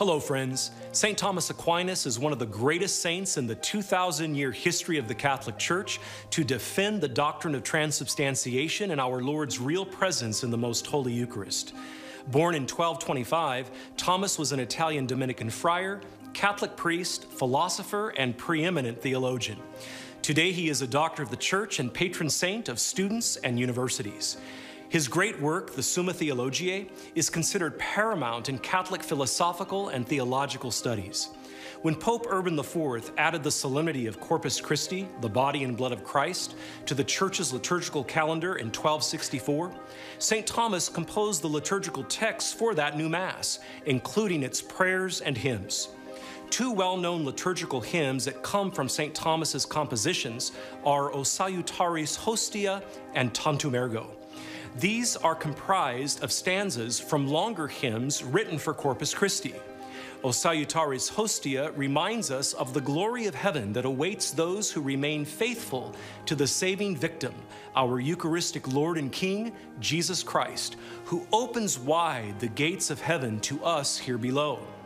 Hello, friends. St. Thomas Aquinas is one of the greatest saints in the 2,000-year history of the Catholic Church to defend the doctrine of transubstantiation and our Lord's real presence in the Most Holy Eucharist. Born in 1225, Thomas was an Italian Dominican friar, Catholic priest, philosopher, and preeminent theologian. Today, he is a doctor of the Church and patron saint of students and universities. His great work, the Summa Theologiae, is considered paramount in Catholic philosophical and theological studies. When Pope Urban IV added the solemnity of Corpus Christi, the body and blood of Christ, to the Church's liturgical calendar in 1264, St. Thomas composed the liturgical texts for that new Mass, including its prayers and hymns. Two well-known liturgical hymns that come from St. Thomas's compositions are O Salutaris Hostia and Tantum Ergo. These are comprised of stanzas from longer hymns written for Corpus Christi. O Salutaris Hostia reminds us of the glory of heaven that awaits those who remain faithful to the saving victim, our Eucharistic Lord and King, Jesus Christ, who opens wide the gates of heaven to us here below.